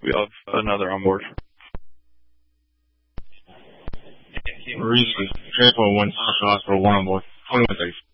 we have another on board. Reese is 3.1 for 1 on board. 21 days.